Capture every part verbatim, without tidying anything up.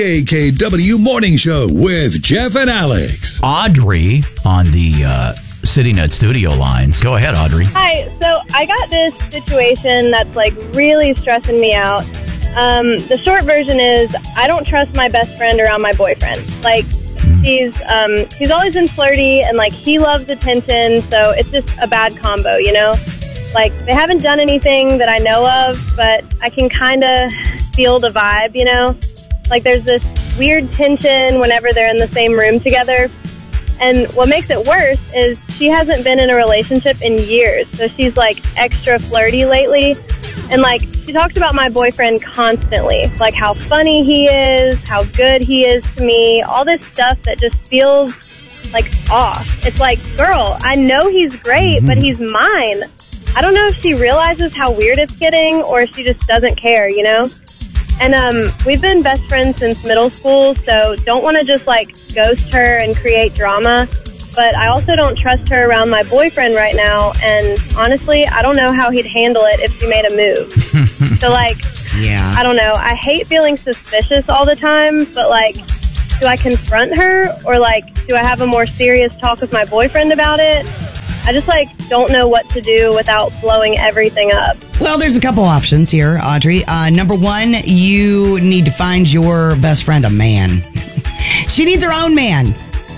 K K W Morning Show with Jeff and Alex. Audrey on the uh, CityNet studio lines. Go ahead, Audrey. Hi. So I got this situation that's like really stressing me out. Um, the short version is I don't trust my best friend around my boyfriend. Like he's um, he's always been flirty and like he loves attention. So it's just a bad combo, you know. Like they haven't done anything that I know of, but I can kind of feel the vibe, you know. Like, there's this weird tension whenever they're in the same room together. And what makes it worse is she hasn't been in a relationship in years. So she's, like, extra flirty lately. And, like, she talks about my boyfriend constantly. Like, how funny he is, how good he is to me. All this stuff that just feels, like, off. It's like, girl, I know he's great, mm-hmm. but he's mine. I don't know if she realizes how weird it's getting or if she just doesn't care, you know? And um, we've been best friends since middle school, so don't want to just, like, ghost her and create drama. But I also don't trust her around my boyfriend right now, and honestly, I don't know how he'd handle it if she made a move. So, like, yeah. I don't know. I hate feeling suspicious all the time, but, like, do I confront her? Or, like, do I have a more serious talk with my boyfriend about it? I just, like, don't know what to do without blowing everything up. Well, there's a couple options here, Audrey. Uh, number one, you need to find your best friend a man. She needs her own man.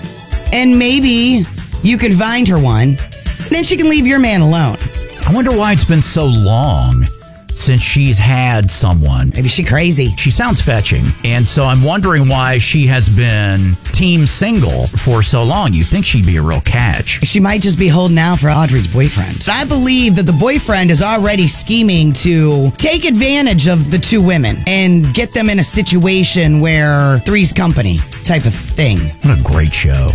And maybe you could find her one. Then she can leave your man alone. I wonder why it's been so long since she's had someone. Maybe she's crazy. She sounds fetching. And so I'm wondering why she has been team single for so long. You'd think she'd be a real catch. She might just be holding out for Audrey's boyfriend. I believe that the boyfriend is already scheming to take advantage of the two women and get them in a situation where three's company type of thing. What a great show.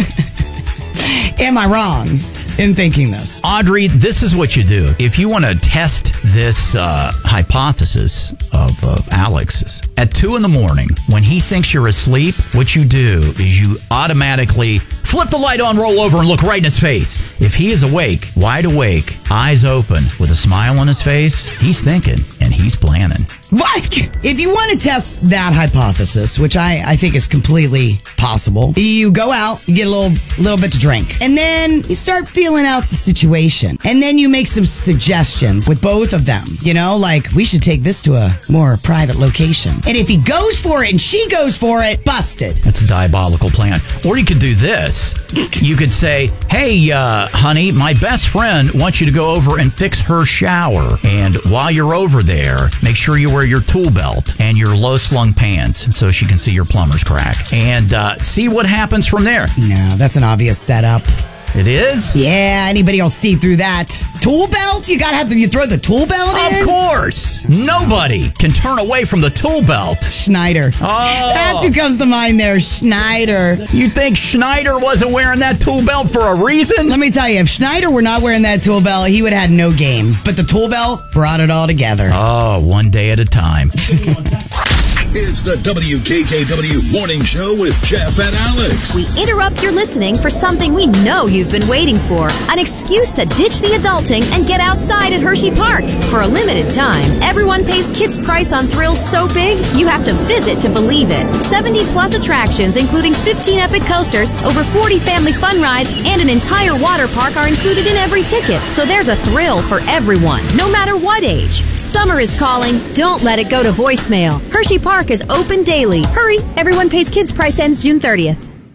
Am I wrong in thinking this? Audrey, this is what you do. If you want to test this uh, hypothesis of uh, Alex's, at two in the morning, when he thinks you're asleep, what you do is you automatically flip the light on, roll over, and look right in his face. If he is awake, wide awake, eyes open, with a smile on his face, he's thinking and he's planning. What? If you want to test that hypothesis, which I, I think is completely possible, you go out, you get a little little bit to drink, and then you start feeling out the situation. And then you make some suggestions with both of them. You know, like, we should take this to a more private location. And if he goes for it and she goes for it, busted. That's a diabolical plan. Or you could do this. You could say, hey, uh, honey, my best friend wants you to go over and fix her shower. And while you're over there, make sure you wear your tool belt and your low-slung pants so she can see your plumber's crack. And uh, see what happens from there. No, that's an obvious setup. It is? Yeah, anybody will see through that. Tool belt? You gotta have the, you throw the tool belt in? Of course. Nobody can turn away from the tool belt. Schneider. Oh. That's who comes to mind there, Schneider. You think Schneider wasn't wearing that tool belt for a reason? Let me tell you, if Schneider were not wearing that tool belt, he would have had no game. But the tool belt brought it all together. Oh, one day at a time. It's the W K K W Morning Show with Jeff and Alex. We interrupt your listening for something we know you've been waiting for. An excuse to ditch the adulting and get outside at Hershey Park. For a limited time, everyone pays kids' price on thrills so big, you have to visit to believe it. seventy plus attractions, including fifteen epic coasters, over forty family fun rides, and an entire water park are included in every ticket. So there's a thrill for everyone, no matter what age. Summer is calling. Don't let it go to voicemail. Hershey Park is open daily. Hurry! Everyone pays kids' price ends June thirtieth.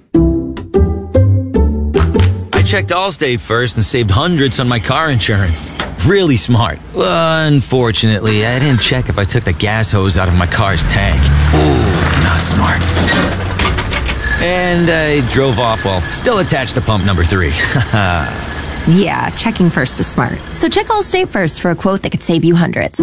I checked Allstate first and saved hundreds on my car insurance. Really smart. Well, unfortunately, I didn't check if I took the gas hose out of my car's tank. Ooh, not smart. And I drove off while still attached to pump number three. Yeah, checking first is smart. So check Allstate first for a quote that could save you hundreds.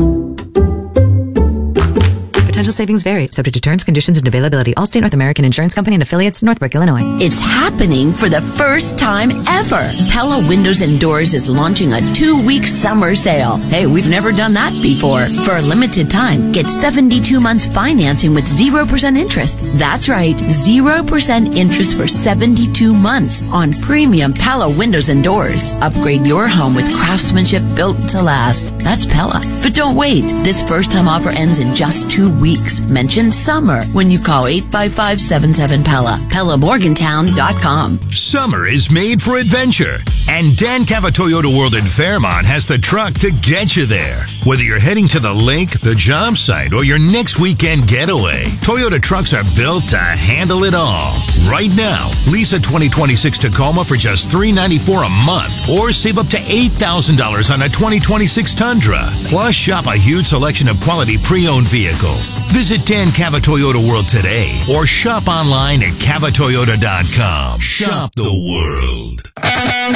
Potential savings vary, subject to terms, conditions, and availability. Allstate North American Insurance Company and affiliates, Northbrook, Illinois. It's happening for the first time ever. Pella Windows and Doors is launching a two-week summer sale. Hey, we've never done that before. For a limited time, get seventy-two months financing with zero percent interest. That's right, zero percent interest for seventy-two months on premium Pella Windows and Doors. Upgrade your home with craftsmanship built to last. That's Pella. But don't wait. This first-time offer ends in just two weeks. weeks. Mention summer when you call eight five five, seven seven, P E L A. Pella Morgantown dot com. Summer is made for adventure, and Dan Cava Toyota World in Fairmont has the truck to get you there. Whether you're heading to the lake, the job site, or your next weekend getaway, Toyota trucks are built to handle it all. Right now, lease a twenty twenty-six Tacoma for just three hundred ninety-four dollars a month, or save up to eight thousand dollars on a twenty twenty-six Tundra. Plus, shop a huge selection of quality pre-owned vehicles. Visit Dan Cava Toyota World today, or shop online at cava toyota dot com. Shop the world.